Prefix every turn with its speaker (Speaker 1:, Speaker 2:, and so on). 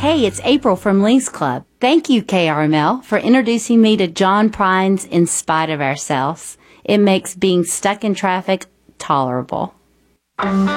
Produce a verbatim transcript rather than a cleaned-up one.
Speaker 1: Hey, it's April from Links Club. Thank you, K R M L, for introducing me to John Prine's In Spite of Ourselves. It makes being stuck in traffic tolerable.